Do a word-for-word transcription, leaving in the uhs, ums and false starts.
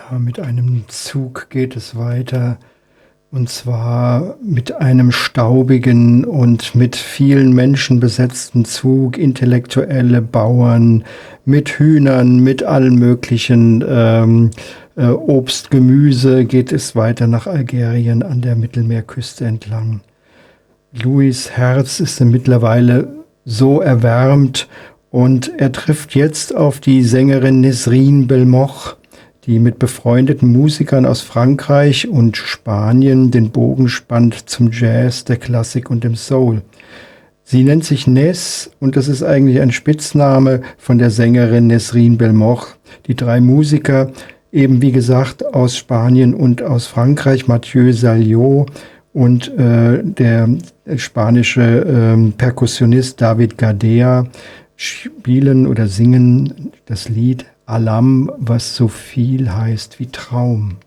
Ja, mit einem Zug geht es weiter, und zwar mit einem staubigen und mit vielen Menschen besetzten Zug, intellektuelle Bauern mit Hühnern, mit allen möglichen ähm, äh, Obst, Gemüse, geht es weiter nach Algerien an der Mittelmeerküste entlang. Louis' Herz ist mittlerweile so erwärmt und er trifft jetzt auf die Sängerin Nesrine Belmoch, die mit befreundeten Musikern aus Frankreich und Spanien den Bogen spannt zum Jazz, der Klassik und dem Soul. Sie nennt sich Ness und das ist eigentlich ein Spitzname von der Sängerin Nesrine Belmoch. Die drei Musiker, eben wie gesagt aus Spanien und aus Frankreich, Mathieu Salliot und äh, der spanische äh, Perkussionist David Gadea, spielen oder singen das Lied Alam, was so viel heißt wie Traum.